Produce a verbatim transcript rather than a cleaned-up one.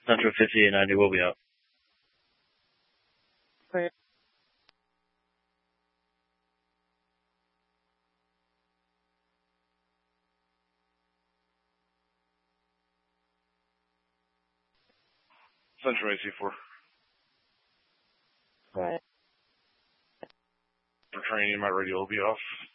Central fifty-eight ninety will be out. Right. Central A C four. Right. For training, my radio will be off.